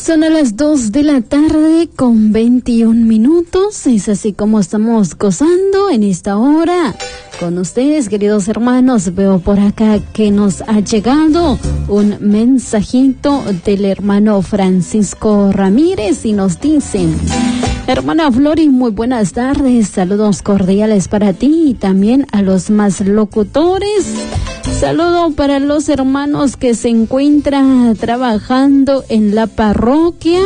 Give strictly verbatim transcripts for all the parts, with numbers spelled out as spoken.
Son a las dos de la tarde con veintiún minutos. Es así como estamos gozando en esta hora con ustedes, queridos hermanos. Veo por acá que nos ha llegado un mensajito del hermano Francisco Ramírez y nos dicen: hermana Flori, muy buenas tardes, saludos cordiales para ti y también a los más locutores. Saludo para los hermanos que se encuentran trabajando en la parroquia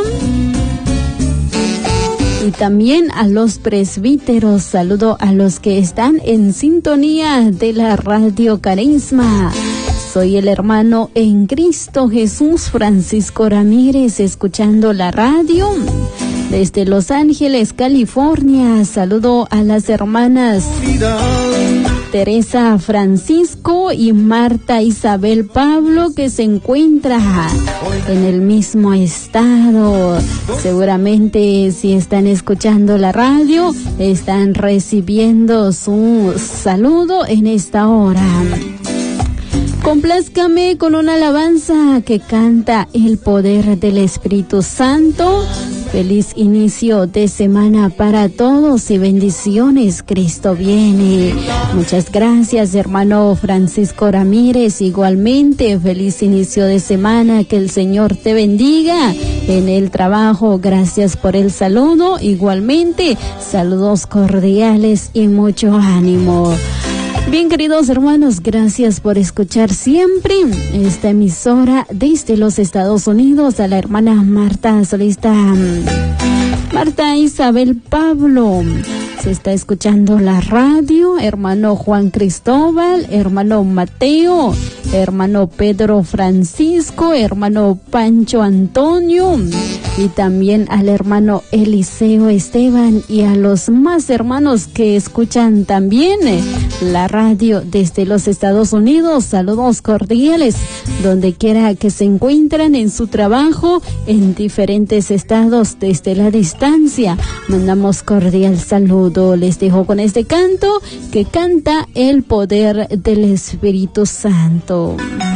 y también a los presbíteros. Saludo a los que están en sintonía de la Radio Carisma. Soy el hermano en Cristo Jesús Francisco Ramírez, escuchando la radio desde Los Ángeles, California. Saludo a las hermanas Teresa Francisco y Marta Isabel Pablo, que se encuentra en el mismo estado. Seguramente si están escuchando la radio, están recibiendo su saludo en esta hora. Complázcame con una alabanza que canta el poder del Espíritu Santo. Feliz inicio de semana para todos y bendiciones, Cristo viene. Muchas gracias, hermano Francisco Ramírez. Igualmente, feliz inicio de semana, que el Señor te bendiga en el trabajo. Gracias por el saludo. Igualmente, saludos cordiales y mucho ánimo. Bien, queridos hermanos, gracias por escuchar siempre esta emisora desde los Estados Unidos. A la hermana Marta Solista, Marta Isabel Pablo, se está escuchando la radio. Hermano Juan Cristóbal, hermano Mateo, hermano Pedro Francisco, hermano Pancho Antonio y también al hermano Eliseo Esteban y a los más hermanos que escuchan también la radio desde los Estados Unidos. Saludos cordiales donde quiera que se encuentran en su trabajo en diferentes estados desde la distancia. Mandamos cordial saludo. Les dejo con este canto que canta el poder del Espíritu Santo.